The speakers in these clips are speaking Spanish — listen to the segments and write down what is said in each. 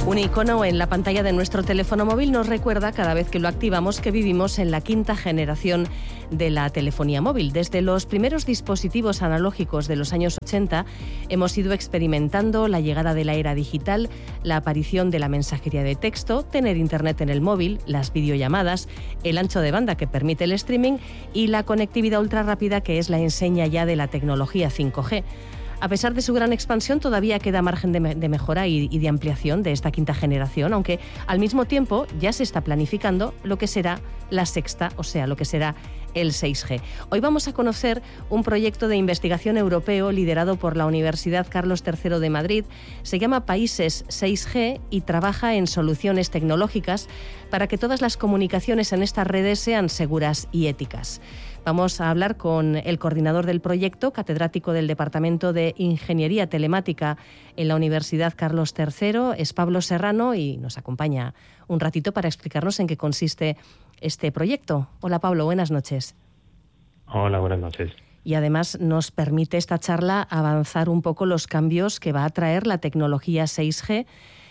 Un icono en la pantalla de nuestro teléfono móvil nos recuerda cada vez que lo activamos que vivimos en la quinta generación de la telefonía móvil. Desde los primeros dispositivos analógicos de los años 80 hemos ido experimentando la llegada de la era digital, la aparición de la mensajería de texto, tener internet en el móvil, las videollamadas, el ancho de banda que permite el streaming y la conectividad ultra rápida que es la enseña ya de la tecnología 5G. A pesar de su gran expansión, todavía queda margen de mejora y de ampliación de esta quinta generación, aunque al mismo tiempo ya se está planificando lo que será la sexta, o sea, lo que será el 6G. Hoy vamos a conocer un proyecto de investigación europeo liderado por la Universidad Carlos III de Madrid. Se llama Países 6G y trabaja en soluciones tecnológicas para que todas las comunicaciones en estas redes sean seguras y éticas. Vamos a hablar con el coordinador del proyecto, catedrático del Departamento de Ingeniería Telemática en la Universidad Carlos III, es Pablo Serrano, y nos acompaña un ratito para explicarnos en qué consiste este proyecto. Hola Pablo, buenas noches. Hola, buenas noches. Y además nos permite esta charla avanzar un poco los cambios que va a traer la tecnología 6G,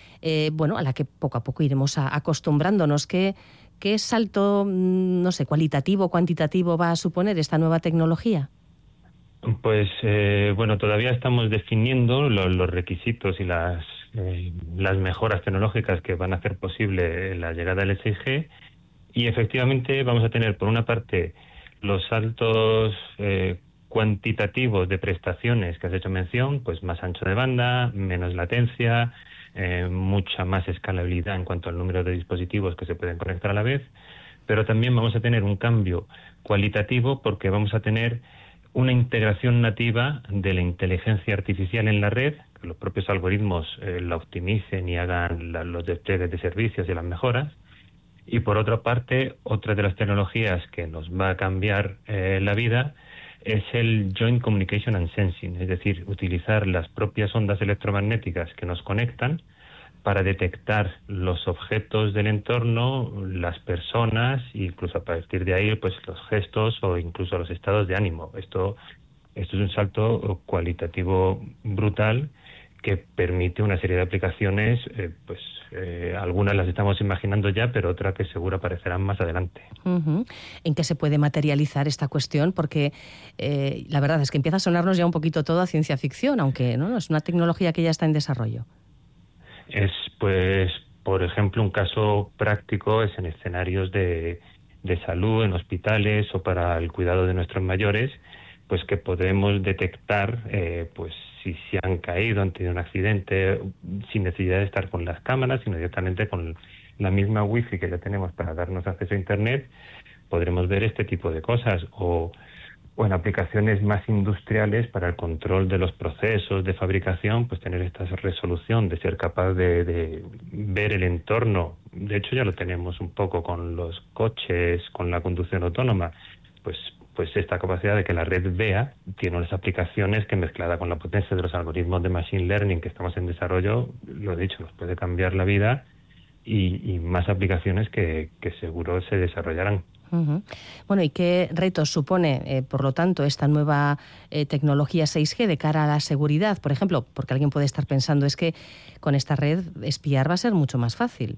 a la que poco a poco iremos acostumbrándonos. ¿Qué salto, no sé, cualitativo, cuantitativo va a suponer esta nueva tecnología? Pues, todavía estamos definiendo los requisitos y las mejoras tecnológicas que van a hacer posible la llegada del 6G. Y efectivamente vamos a tener, por una parte, los saltos cuantitativos de prestaciones que has hecho mención, pues más ancho de banda, menos latencia, mucha más escalabilidad en cuanto al número de dispositivos que se pueden conectar a la vez, pero también vamos a tener un cambio cualitativo porque vamos a tener una integración nativa de la inteligencia artificial en la red, que los propios algoritmos la optimicen y hagan los despliegues de servicios y las mejoras. Y por otra parte, otra de las tecnologías que nos va a cambiar la vida es el Joint Communication and Sensing, es decir, utilizar las propias ondas electromagnéticas que nos conectan para detectar los objetos del entorno, las personas, e incluso a partir de ahí pues los gestos o incluso los estados de ánimo. Esto es un salto cualitativo brutal que permite una serie de aplicaciones, algunas las estamos imaginando ya, pero otras que seguro aparecerán más adelante. Uh-huh. ¿En qué se puede materializar esta cuestión? Porque la verdad es que empieza a sonarnos ya un poquito todo a ciencia ficción, aunque no es una tecnología que ya está en desarrollo. Es, pues, por ejemplo, un caso práctico es en escenarios de salud, en hospitales o para el cuidado de nuestros mayores, pues que podemos detectar, si se han caído, han tenido un accidente, sin necesidad de estar con las cámaras, sino directamente con la misma wifi que ya tenemos para darnos acceso a internet, podremos ver este tipo de cosas, o en aplicaciones más industriales para el control de los procesos de fabricación, pues tener esta resolución de ser capaz de ver el entorno. De hecho ya lo tenemos un poco con los coches, con la conducción autónoma, pues esta capacidad de que la red vea tiene unas aplicaciones que, mezclada con la potencia de los algoritmos de machine learning que estamos en desarrollo, lo he dicho, nos puede cambiar la vida y más aplicaciones que seguro se desarrollarán. Uh-huh. Bueno, ¿y qué retos supone, por lo tanto, esta nueva tecnología 6G de cara a la seguridad? Por ejemplo, porque alguien puede estar pensando, es que con esta red espiar va a ser mucho más fácil.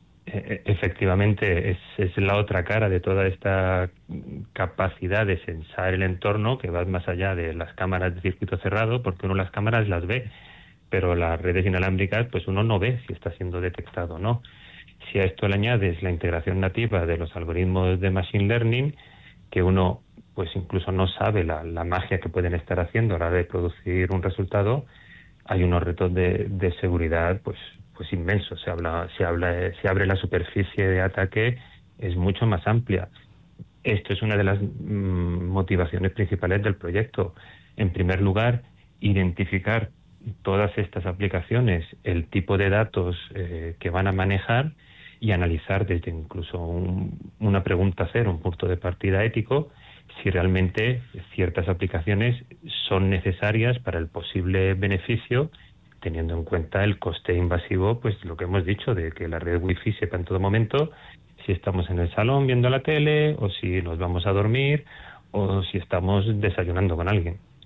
Efectivamente, es la otra cara de toda esta capacidad de sensar el entorno que va más allá de las cámaras de circuito cerrado, porque uno las cámaras las ve, pero las redes inalámbricas pues uno no ve si está siendo detectado o no. Si a esto le añades la integración nativa de los algoritmos de machine learning, que uno pues incluso no sabe la magia que pueden estar haciendo a la hora de producir un resultado, hay unos retos de seguridad pues inmensos. Se abre la superficie de ataque, es mucho más amplia. Esto es una de las motivaciones principales del proyecto. En primer lugar, identificar todas estas aplicaciones, el tipo de datos que van a manejar y analizar desde incluso una pregunta cero, un punto de partida ético, si realmente ciertas aplicaciones son necesarias para el posible beneficio, teniendo en cuenta el coste invasivo, pues lo que hemos dicho, de que la red wifi sepa en todo momento si estamos en el salón viendo la tele, o si nos vamos a dormir, o si estamos desayunando con alguien.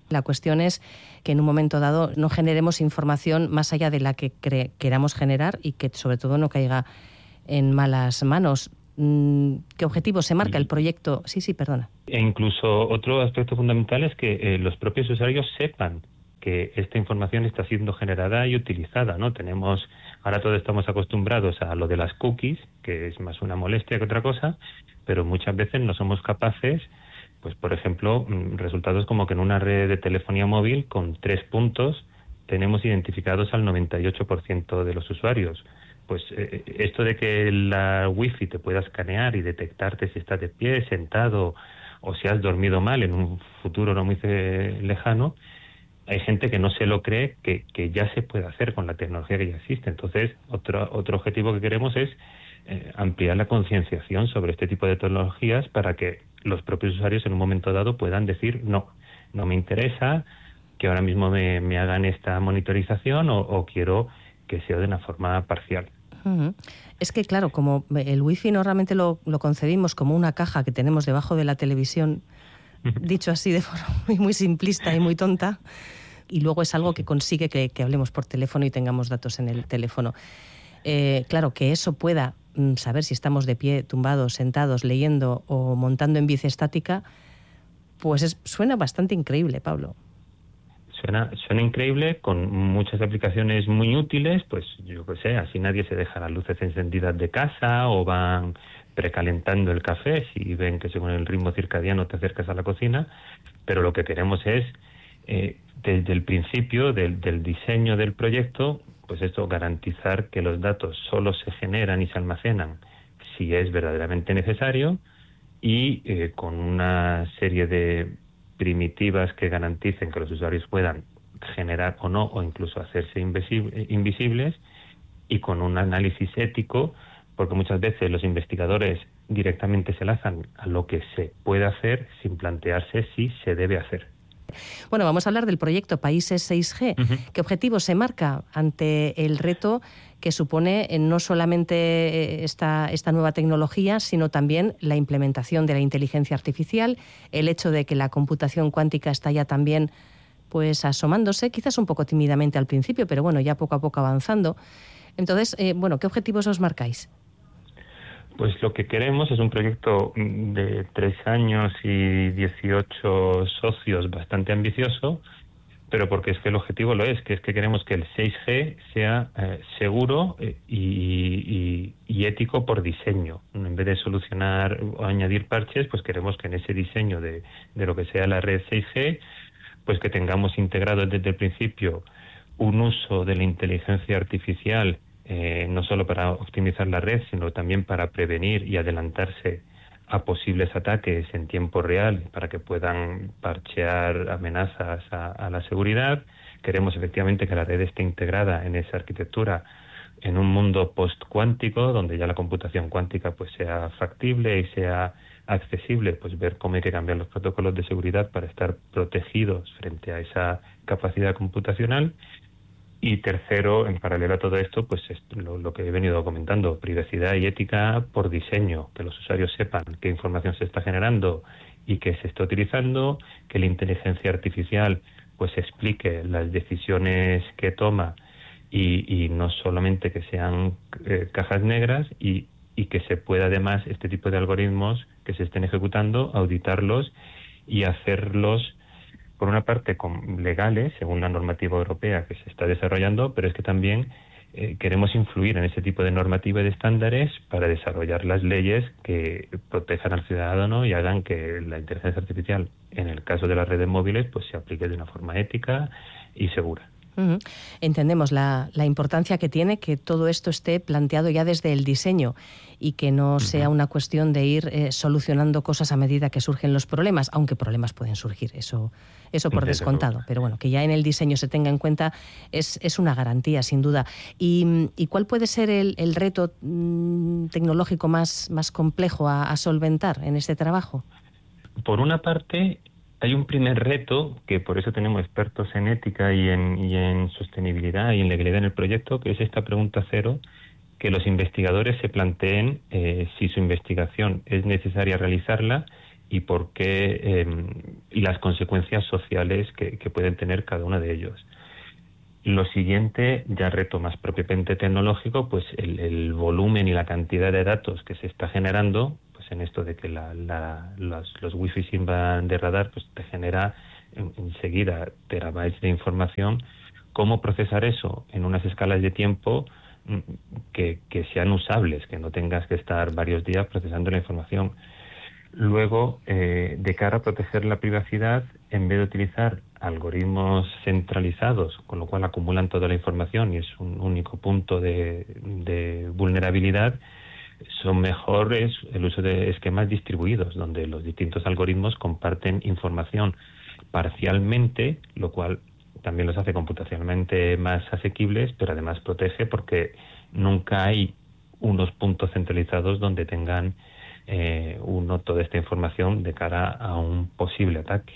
La cuestión es que en un momento dado no generemos información más allá de la que queramos generar y que sobre todo no caiga en malas manos. ¿Qué objetivo se marca el proyecto? Sí, perdona. E incluso otro aspecto fundamental es que los propios usuarios sepan que esta información está siendo generada y utilizada, ¿no? Ahora todos estamos acostumbrados a lo de las cookies, que es más una molestia que otra cosa, pero muchas veces no somos capaces, pues por ejemplo, resultados como que en una red de telefonía móvil con 3 puntos tenemos identificados al 98% de los usuarios. Pues esto de que la wifi te pueda escanear y detectarte si estás de pie, sentado o si has dormido mal en un futuro no muy lejano, hay gente que no se lo cree que ya se puede hacer con la tecnología que ya existe. Entonces, otro objetivo que queremos es ampliar la concienciación sobre este tipo de tecnologías para que los propios usuarios en un momento dado puedan decir no me interesa que ahora mismo me hagan esta monitorización o quiero que sea de una forma parcial. Es que, claro, como el wifi normalmente lo concebimos como una caja que tenemos debajo de la televisión, dicho así de forma muy simplista y muy tonta, y luego es algo que consigue que hablemos por teléfono y tengamos datos en el teléfono. Claro, que eso pueda saber si estamos de pie, tumbados, sentados, leyendo o montando en bici estática, pues suena bastante increíble, Pablo. Suena increíble, con muchas aplicaciones muy útiles, pues yo qué sé, así nadie se deja las luces encendidas de casa o van precalentando el café si ven que según el ritmo circadiano te acercas a la cocina, pero lo que queremos es, desde el principio del diseño del proyecto, pues esto, garantizar que los datos solo se generan y se almacenan si es verdaderamente necesario y con una serie de primitivas que garanticen que los usuarios puedan generar o no, o incluso hacerse invisibles, y con un análisis ético, porque muchas veces los investigadores directamente se lanzan a lo que se puede hacer sin plantearse si se debe hacer. Bueno, vamos a hablar del proyecto Países 6G. ¿Qué objetivo se marca ante el reto que supone no solamente esta nueva tecnología, sino también la implementación de la inteligencia artificial, el hecho de que la computación cuántica está ya también pues asomándose, quizás un poco tímidamente al principio, pero bueno, ya poco a poco avanzando? Entonces, ¿qué objetivos os marcáis? Pues lo que queremos es un proyecto de 3 años y 18 socios bastante ambicioso, pero porque es que el objetivo lo es que queremos que el 6G sea seguro y ético por diseño. En vez de solucionar o añadir parches, pues queremos que en ese diseño de lo que sea la red 6G, pues que tengamos integrado desde el principio un uso de la inteligencia artificial, no solo para optimizar la red, sino también para prevenir y adelantarse a posibles ataques en tiempo real para que puedan parchear amenazas a la seguridad. Queremos efectivamente que la red esté integrada en esa arquitectura en un mundo post-cuántico, donde ya la computación cuántica pues sea factible y sea accesible, pues ver cómo hay que cambiar los protocolos de seguridad para estar protegidos frente a esa capacidad computacional. Y tercero, en paralelo a todo esto, pues es lo que he venido comentando, privacidad y ética por diseño, que los usuarios sepan qué información se está generando y qué se está utilizando, que la inteligencia artificial pues explique las decisiones que toma y no solamente que sean cajas negras, y que se pueda además este tipo de algoritmos que se estén ejecutando, auditarlos y hacerlos, por una parte, legales, según la normativa europea que se está desarrollando, pero es que también queremos influir en ese tipo de normativa y de estándares para desarrollar las leyes que protejan al ciudadano y hagan que la inteligencia artificial, en el caso de las redes móviles, pues se aplique de una forma ética y segura. Entendemos la importancia que tiene que todo esto esté planteado ya desde el diseño y que no sea una cuestión de ir solucionando cosas a medida que surgen los problemas, aunque problemas pueden surgir, eso por descontado, pero bueno, que ya en el diseño se tenga en cuenta es una garantía, sin duda. ¿Y cuál puede ser el reto tecnológico más complejo a solventar en este trabajo? Por una parte, hay un primer reto, que por eso tenemos expertos en ética y en sostenibilidad y en legalidad en el proyecto, que es esta pregunta cero, que los investigadores se planteen si su investigación es necesaria realizarla y por qué y las consecuencias sociales que pueden tener cada uno de ellos. Lo siguiente, ya reto más propiamente tecnológico, pues el volumen y la cantidad de datos que se está generando, pues en esto de que los wifi sin banda de radar, pues te genera enseguida terabytes de información. Cómo procesar eso en unas escalas de tiempo que sean usables, que no tengas que estar varios días procesando la información. Luego, de cara a proteger la privacidad, en vez de utilizar algoritmos centralizados, con lo cual acumulan toda la información y es un único punto de vulnerabilidad, son mejores el uso de esquemas distribuidos, donde los distintos algoritmos comparten información parcialmente, lo cual también los hace computacionalmente más asequibles, pero además protege porque nunca hay unos puntos centralizados donde tengan toda esta información de cara a un posible ataque.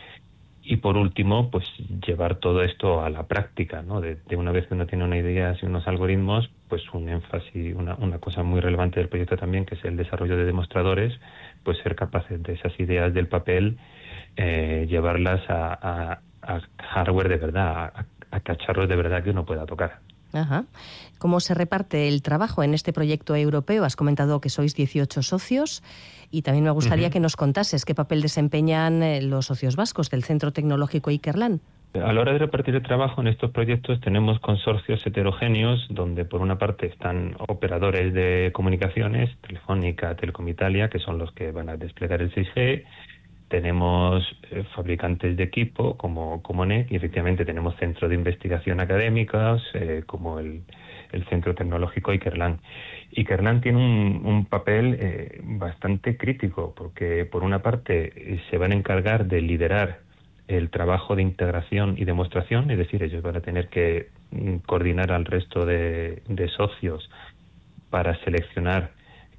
Y por último, pues llevar todo esto a la práctica, ¿no? De una vez que uno tiene una idea y unos algoritmos, pues un énfasis, una cosa muy relevante del proyecto también, que es el desarrollo de demostradores, pues ser capaces de esas ideas del papel, llevarlas a hardware de verdad, a cacharros de verdad que uno pueda tocar. Ajá. ¿Cómo se reparte el trabajo en este proyecto europeo? Has comentado que sois 18 socios y también me gustaría que nos contases qué papel desempeñan los socios vascos del Centro Tecnológico Ikerlan. A la hora de repartir el trabajo en estos proyectos tenemos consorcios heterogéneos donde por una parte están operadores de comunicaciones, Telefónica, Telecom Italia, que son los que van a desplegar el 6G. Tenemos fabricantes de equipo como NEC y efectivamente tenemos centros de investigación académicos como el Centro Tecnológico Ikerlan. Ikerlan tiene un papel bastante crítico porque por una parte se van a encargar de liderar el trabajo de integración y demostración, es decir, ellos van a tener que coordinar al resto de socios para seleccionar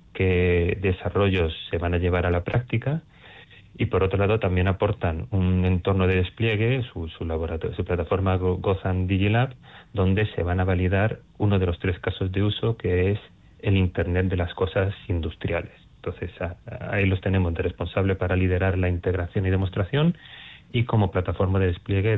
qué desarrollos se van a llevar a la práctica. Y por otro lado también aportan un entorno de despliegue, su laboratorio, su plataforma Gotham DigiLab, donde se van a validar uno de los 3 casos de uso, que es el Internet de las cosas industriales. Entonces ahí los tenemos de responsable para liderar la integración y demostración y como plataforma de despliegue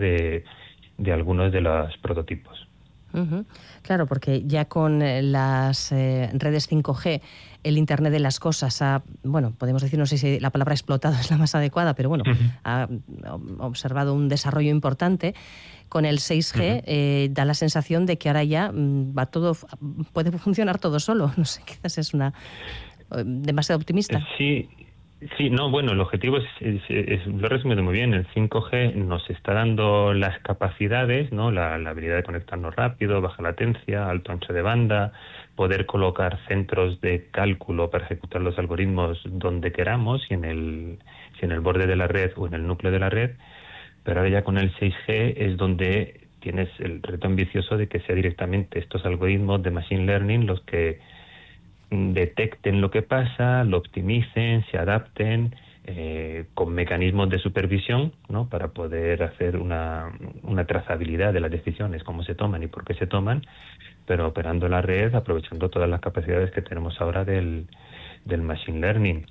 de algunos de los prototipos. Uh-huh. Claro, porque ya con las redes 5G, el Internet de las cosas podemos decir, no sé si la palabra explotado es la más adecuada, pero bueno, ha observado un desarrollo importante. Con el 6G da la sensación de que ahora ya puede funcionar todo solo. No sé, quizás es demasiado optimista. Sí, no, bueno, el objetivo lo he resumido muy bien. El 5G nos está dando las capacidades, ¿no? La habilidad de conectarnos rápido, baja latencia, alto ancho de banda, poder colocar centros de cálculo para ejecutar los algoritmos donde queramos, si en el borde de la red o en el núcleo de la red. Pero ahora ya con el 6G es donde tienes el reto ambicioso de que sea directamente estos algoritmos de machine learning los que detecten lo que pasa, lo optimicen, se adapten con mecanismos de supervisión, ¿no? Para poder hacer una trazabilidad de las decisiones, cómo se toman y por qué se toman, pero operando la red, aprovechando todas las capacidades que tenemos ahora del machine learning.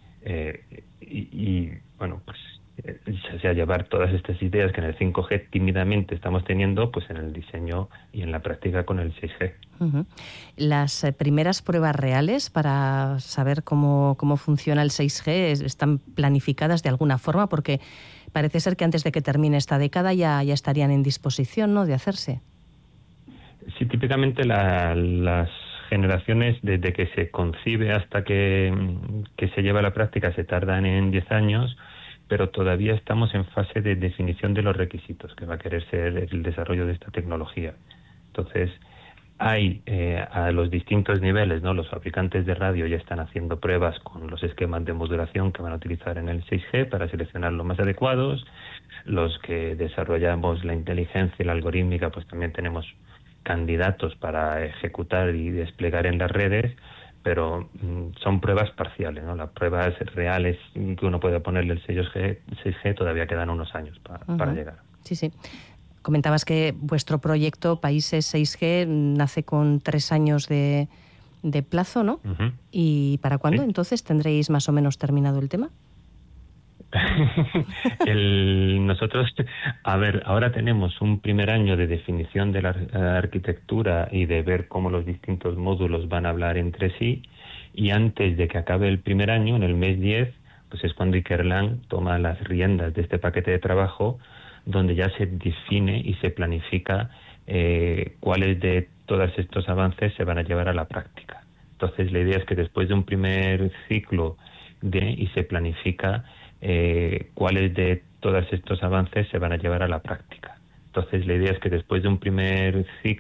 Bueno, pues llevar todas estas ideas que en el 5G tímidamente estamos teniendo, pues en el diseño y en la práctica con el 6G. Uh-huh. Las primeras pruebas reales para saber cómo funciona el 6G están planificadas de alguna forma, porque parece ser que antes de que termine esta década ya estarían en disposición, ¿no?, de hacerse. Sí, típicamente las generaciones desde que se concibe hasta que se lleva a la práctica se tardan en 10 años, pero todavía estamos en fase de definición de los requisitos que va a querer ser el desarrollo de esta tecnología. Entonces, hay a los distintos niveles, ¿no? Los fabricantes de radio ya están haciendo pruebas con los esquemas de modulación que van a utilizar en el 6G para seleccionar los más adecuados. Los que desarrollamos la inteligencia y la algorítmica, pues también tenemos candidatos para ejecutar y desplegar en las redes, pero son pruebas parciales, ¿no? Las pruebas reales que uno puede ponerle el 6G todavía quedan unos años para llegar. Sí. Comentabas que vuestro proyecto Países 6G nace con 3 años de plazo, ¿no? Uh-huh. ¿Y para cuándo entonces tendréis más o menos terminado el tema? Nosotros, a ver, ahora tenemos un primer año de definición de la arquitectura y de ver cómo los distintos módulos van a hablar entre sí, y antes de que acabe el primer año, en el mes 10, pues es cuando Ikerlan toma las riendas de este paquete de trabajo, donde ya se define y se planifica cuáles de todos estos avances se van a llevar a la práctica. Entonces, la idea es que después de un primer ciclo y se planifica cuáles de todos estos avances se van a llevar a la práctica. Entonces, la idea es que después de un primer ciclo